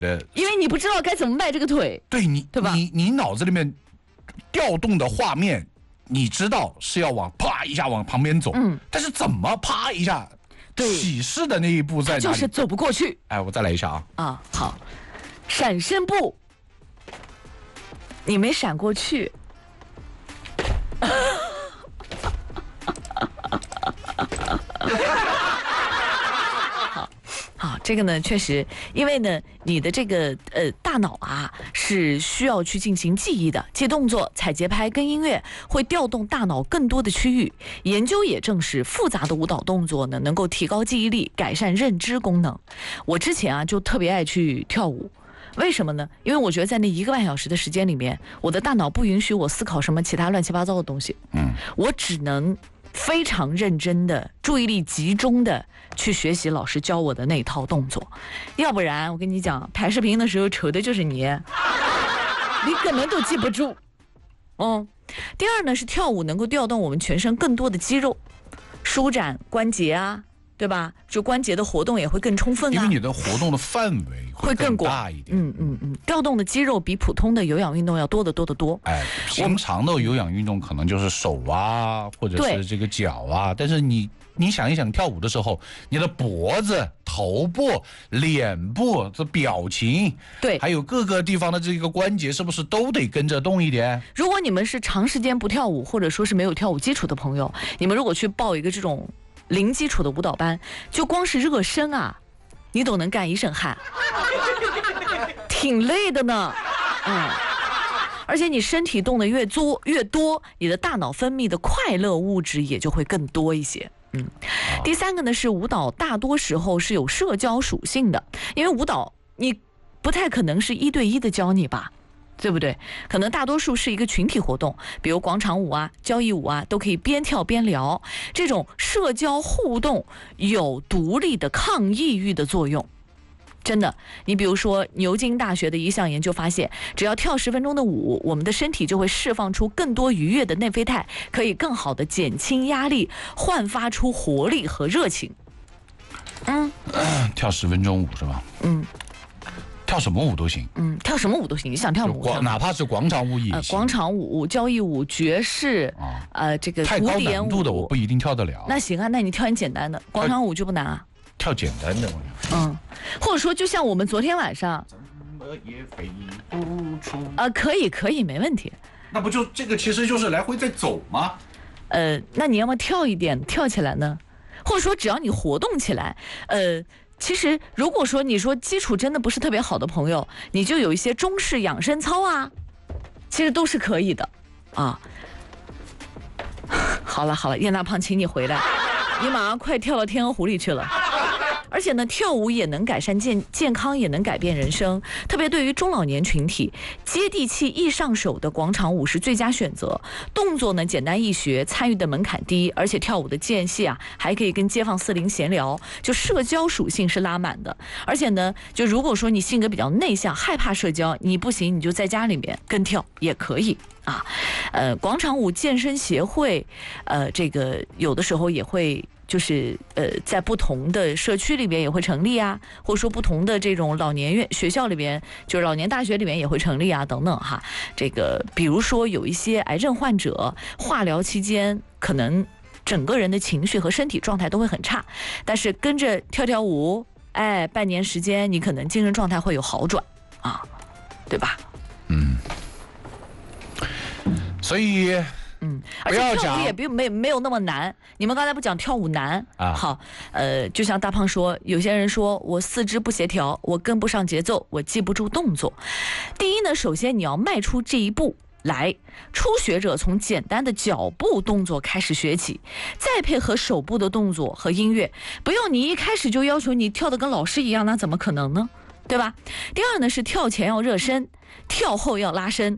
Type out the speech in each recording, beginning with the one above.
因为你不知道该怎么迈这个腿， 对你， 对吧？ 你脑子里面调动的画面，你知道是要啪一下往旁边走，但是怎么啪一下，起势的那一步在哪里？ 就是走不过去。 哎，我再来一下啊，好，闪身步，你没闪过去。好，这个呢，确实，因为呢，你的这个大脑啊是需要去进行记忆的，记动作、踩节拍跟音乐会调动大脑更多的区域。研究也证实，复杂的舞蹈动作呢，能够提高记忆力，改善认知功能。我之前啊就特别爱去跳舞。为什么呢？因为我觉得在那1个半小时的时间里面，我的大脑不允许我思考什么其他乱七八糟的东西，我只能非常认真的、注意力集中的去学习老师教我的那套动作，要不然我跟你讲，拍视频的时候愁的就是你根本都记不住。第二呢是跳舞能够调动我们全身更多的肌肉，舒展关节啊，对吧？就关节的活动也会更充分啊， 因为你的活动的范围会更大一点。 调动的肌肉比普通的有氧运动要多得多得多。 哎，平常的有氧运动可能就是手啊，或者是这个脚啊，但是你想一想，跳舞的时候，你的脖子、头部、脸部这表情， 对， 还有各个地方的这个关节，是不是都得跟着动一点？ 如果你们是长时间不跳舞，或者说是没有跳舞基础的朋友，你们如果去报一个这种零基础的舞蹈班，就光是热身啊，你都能干一身汗，挺累的呢。而且你身体动得越多，你的大脑分泌的快乐物质也就会更多一些。第三个呢是舞蹈大多时候是有社交属性的，因为舞蹈你不太可能是1对1的教你吧，对不对？可能大多数是一个群体活动，比如广场舞啊、交谊舞啊，都可以边跳边聊。这种社交互动有独立的抗抑郁的作用。真的，你比如说牛津大学的一项研究发现，只要跳10分钟的舞，我们的身体就会释放出更多愉悦的内啡肽，可以更好的减轻压力，焕发出活力和热情。 跳10分钟舞是吧？跳什么舞都行。 跳什么舞都行，你想跳舞， 哪怕是广场舞也行。 广场舞、交谊舞、爵士这个太高难度的我不一定跳得了。 那行啊，那你跳点简单的，广场舞就不难啊。 跳简单的， 或者说就像我们昨天晚上， 怎么也飞不出可以，没问题。 那不就这个其实就是来回在走吗？ 那你要么跳一点，跳起来呢？或者说只要你活动起来，其实如果说你说基础真的不是特别好的朋友，你就有一些中式养生操啊，其实都是可以的啊。好了，燕大胖，请你回来，你马上快跳到天鹅湖里去了。而且呢，跳舞也能改善健康，也能改变人生。特别对于中老年群体，接地气易上手的广场舞是最佳选择。动作呢简单易学，参与的门槛低，而且跳舞的间隙啊，还可以跟街坊四邻闲聊，就社交属性是拉满的。而且呢，就如果说你性格比较内向，害怕社交，你不行，你就在家里面跟跳也可以啊。广场舞健身协会，这个有的时候也会。就是在不同的社区里边也会成立啊，或者说不同的这种老年学校里边，就是老年大学里边也会成立啊，等等哈。这个比如说有一些癌症患者，化疗期间可能整个人的情绪和身体状态都会很差，但是跟着跳舞，半年时间你可能精神状态会有好转啊，对吧？ 所以。 而且跳舞也没有那么难。你们刚才不讲跳舞难啊？好，就像大胖说，有些人说我四肢不协调，我跟不上节奏，我记不住动作。第一呢，首先你要迈出这一步来。初学者从简单的脚步动作开始学起，再配合手部的动作和音乐。不要你一开始就要求你跳得跟老师一样，那怎么可能呢？对吧？第二呢是跳前要热身，跳后要拉伸。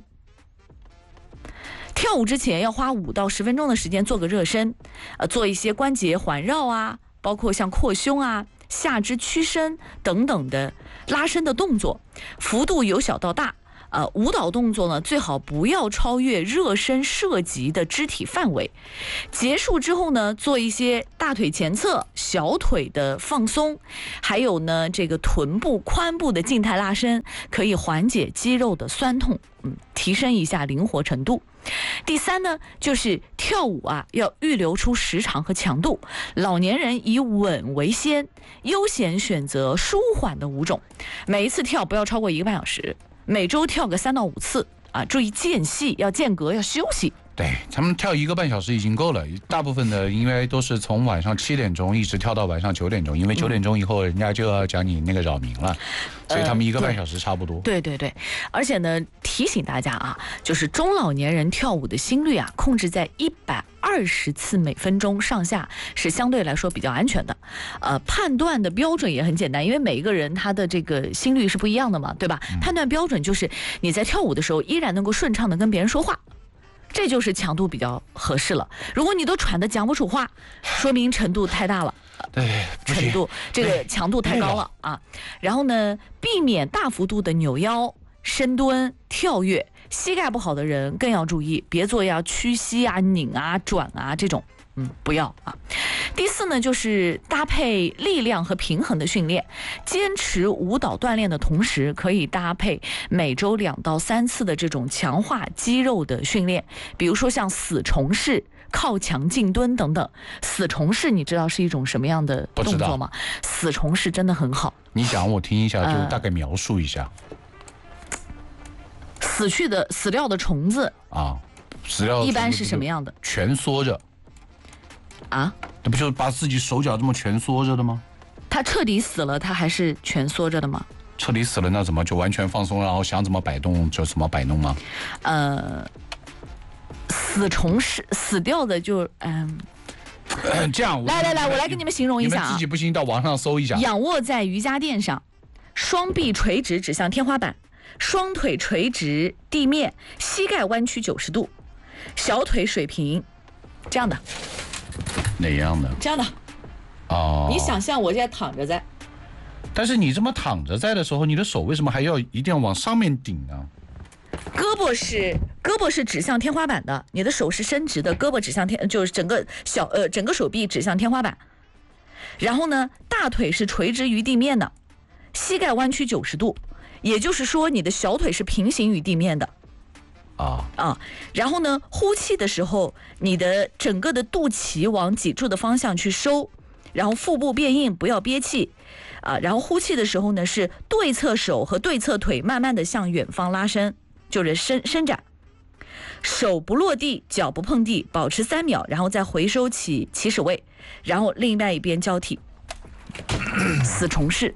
跳舞之前要花5到10分钟的时间做个热身，做一些关节环绕啊，包括像扩胸啊、下肢屈伸等等的拉伸的动作，幅度由小到大， 舞蹈动作呢最好不要超越热身涉及的肢体范围。结束之后呢，做一些大腿前侧、小腿的放松，还有呢这个臀部、髋部的静态拉伸，可以缓解肌肉的酸痛，提升一下灵活程度。第三呢，就是跳舞啊，要预留出时长和强度。老年人以稳为先，优先选择舒缓的舞种，每一次跳不要超过1个半小时，每周跳个3到5次啊，注意间隙，要间隔，要休息。 对，他们跳1个半小时已经够了，大部分的因为都是从晚上7点钟一直跳到晚上9点钟，因为9点钟以后人家就要讲你那个扰民了，所以他们1个半小时差不多。 对，而且呢，提醒大家啊，就是中老年人跳舞的心率啊，控制在120次每分钟上下是相对来说比较安全的。判断的标准也很简单，因为每一个人他的这个心率是不一样的嘛，对吧？判断标准就是你在跳舞的时候依然能够顺畅的跟别人说话。这就是强度比较合适了。如果你都喘得讲不出话，说明程度太大了，程度这个强度太高了啊。然后呢，避免大幅度的扭腰、深蹲、跳跃。膝盖不好的人更要注意，别做要屈膝啊、拧啊、转啊这种，不要啊。第四呢，就是搭配力量和平衡的训练，坚持舞蹈锻炼的同时，可以搭配每周2到3次的这种强化肌肉的训练，比如说像死虫式、靠墙静蹲等等。死虫式你知道是一种什么样的动作吗？死虫式真的很好， 你讲我听一下，就大概描述一下。 死掉的虫子啊，死掉的虫子一般是什么样的？ 蜷缩着。 啊？ 那不就是把自己手脚这么蜷缩着的吗？ 他彻底死了，他还是蜷缩着的吗？ 彻底死了，那怎么就完全放松，然后想怎么摆动就怎么摆弄吗？ 死虫是死掉的就这样来，我来给你们形容一下啊。 你们自己不行到网上搜一下。 仰卧在瑜伽垫上，双臂垂直指向天花板，双腿垂直地面，膝盖弯曲90度，小腿水平，这样的。 哪样的？ 这样的。哦。你想象我现在躺着在。 但是你这么躺着在的时候，你的手为什么还要一定要往上面顶呢？ 胳膊是指向天花板的，你的手是伸直的，胳膊指向就是整个手臂指向天花板。然后呢，大腿是垂直于地面的，膝盖弯曲90度，也就是说你的小腿是平行于地面的。然后呢，呼气的时候，你的整个的肚脐往脊柱的方向去收，然后腹部变硬，不要憋气，然后呼气的时候呢，是对侧手和对侧腿慢慢的向远方拉伸，就是伸展，手不落地，脚不碰地，保持3秒，然后再回收起起始位，然后另外一边交替，死虫式。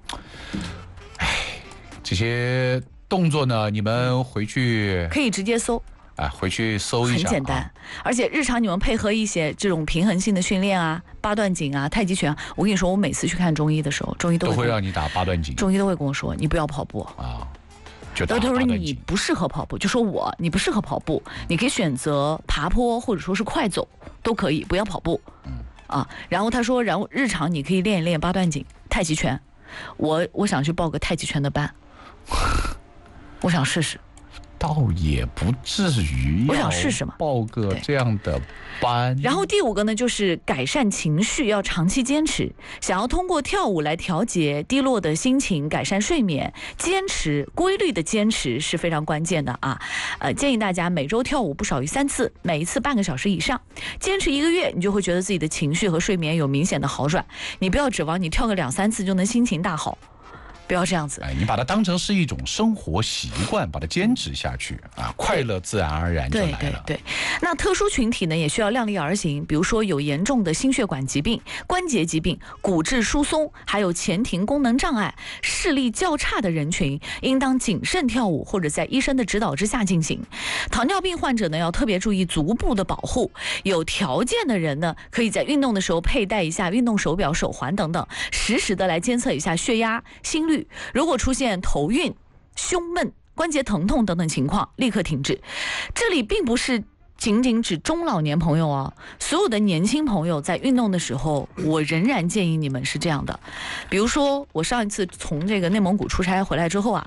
这些动作呢，你们回去可以直接搜， 回去搜一下， 很简单。而且日常你们配合一些这种平衡性的训练啊，八段锦啊、太极拳，我跟你说，我每次去看中医的时候，中医都会让你打八段锦， 中医都会跟我说，你不要跑步啊。他说你不适合跑步，就说你不适合跑步，你可以选择爬坡或者说是快走都可以，不要跑步。然后他说，然后日常你可以练一练八段锦、太极拳。我想去报个太极拳的班。我想试试， 倒也不至于。 我想试试嘛， 报个这样的班。 然后第5个呢，就是改善情绪，要长期坚持。想要通过跳舞来调节低落的心情，改善睡眠，坚持规律的坚持是非常关键的啊。建议大家每周跳舞不少于3次，每一次半个小时以上，坚持1个月，你就会觉得自己的情绪和睡眠有明显的好转。你不要指望你跳个2、3次就能心情大好。不要这样子， 你把它当成是一种生活习惯，把它坚持下去快乐自然而然就来了。 对，那特殊群体呢，也需要量力而行。比如说有严重的心血管疾病、关节疾病、骨质疏松，还有前庭功能障碍、视力较差的人群，应当谨慎跳舞，或者在医生的指导之下进行。糖尿病患者呢，要特别注意足部的保护。有条件的人呢，可以在运动的时候佩戴一下运动手表、手环等等，实时的来监测一下血压、心率。如果出现头晕、胸闷、关节疼痛等等情况，立刻停止。这里并不是仅仅指中老年朋友哦，所有的年轻朋友在运动的时候，我仍然建议你们是这样的。比如说，我上一次从这个内蒙古出差回来之后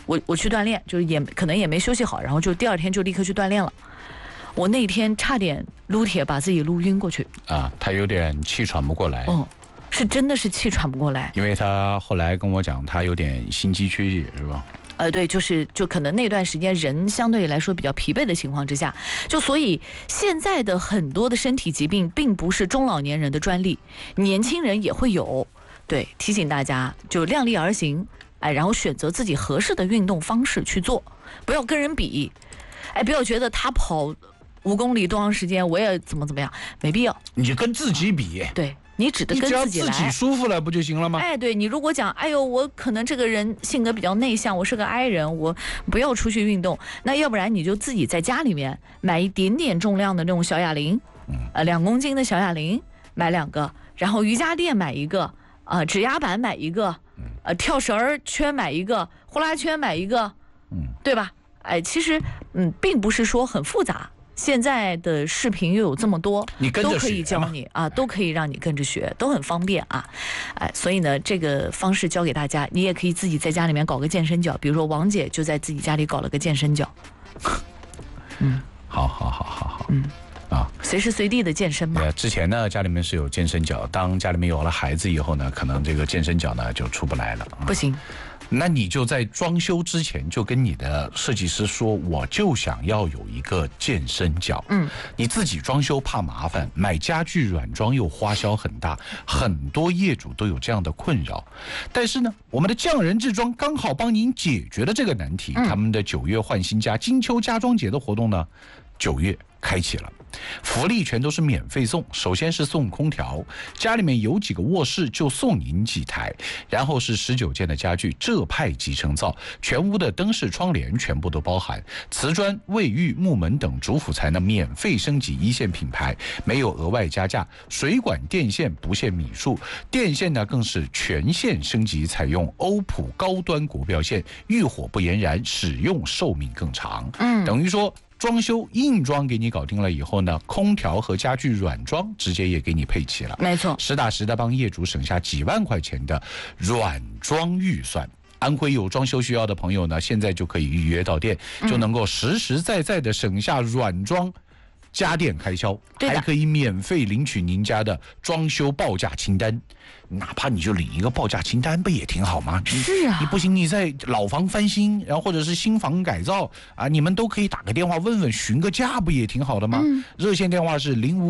我去锻炼，就是可能也没休息好，然后就第二天就立刻去锻炼了。我那天差点撸铁把自己撸晕过去啊，他有点气喘不过来。 是真的是气喘不过来， 因为他后来跟我讲，他有点心肌缺血，是吧？ 对，就可能那段时间人相对来说比较疲惫的情况之下，所以现在的很多的身体疾病并不是中老年人的专利，年轻人也会有。对，提醒大家就量力而行，然后选择自己合适的运动方式去做，不要跟人比，不要觉得他跑5公里多长时间，我也怎么样，没必要。 你就跟自己比， 对。你只跟自己来， 你只要自己舒服了不就行了吗？ 对，你如果讲，哎呦，我可能这个人性格比较内向，我是个 I 人，我不要出去运动，那要不然你就自己在家里面买一点点重量的那种小哑铃，2公斤的小哑铃买2个，然后瑜伽垫买1个，指压板买1个，跳绳圈买1个，呼啦圈买1个，对吧？其实并不是说很复杂。现在的视频又有这么多， 你跟着都可以教你都可以让你跟着学，都很方便啊，所以呢，这个方式教给大家，你也可以自己在家里面搞个健身脚，比如说王姐就在自己家里搞了个健身脚， 好， 随时随地的健身嘛。 之前呢，家里面是有健身脚，当家里面有了孩子以后呢，可能这个健身脚呢就出不来了， 不行。 那你就在装修之前就跟你的设计师说，我就想要有一个健身脚。你自己装修怕麻烦，买家具软装又花销很大，很多业主都有这样的困扰。但是呢，我们的匠人制装刚好帮您解决了这个难题。他们的9月换新家金秋家装节的活动呢，9月开启了。福利全都是免费送，首先是送空调，家里面有几个卧室就送您几台，然后是19件的家具，浙派集成灶，全屋的灯饰窗帘全部都包含，瓷砖、卫浴、木门等主辅材呢免费升级1线品牌，没有额外加价，水管电线不限米数，电线呢更是全线升级，采用欧普高端国标线，遇火不延燃，使用寿命更长。等于说装修硬装给你搞定了以后呢，空调和家具软装直接也给你配齐了， 没错， 实打实的帮业主省下几万块钱的软装预算。安徽有装修需要的朋友呢，现在就可以预约到店，就能够实实在在的省下软装家电开销，还可以免费领取您家的装修报价清单。哪怕你就领一个报价清单，不也挺好吗？ 是啊， 你不行，你在老房翻新，然后或者是新房改造你们都可以打个电话问问，询个价，不也挺好的吗？热线电话是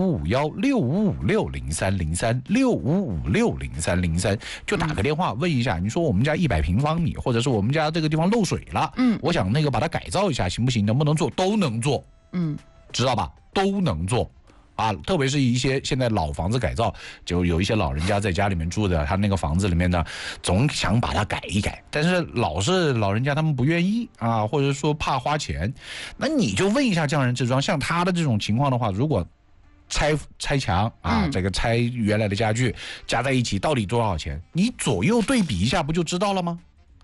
055165560303，65560303，就打个电话问一下，你说我们家100平方米，或者是我们家这个地方漏水了，我想那个把它改造一下，行不行？能不能做？都能做，知道吧？都能做。特别是一些现在老房子改造，就有一些老人家在家里面住的，他那个房子里面呢，总想把它改一改，但是老是老人家他们不愿意或者说怕花钱，那你就问一下匠人制装，像他的这种情况的话，如果拆墙这个拆原来的家具加在一起到底多少钱？你左右对比一下不就知道了吗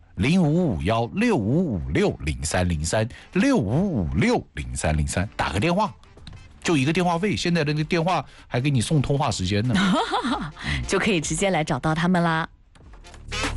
？055165560303，65560303，打个电话。就一个电话费，现在的那个电话还给你送通话时间呢， 就可以直接来找到他们啦。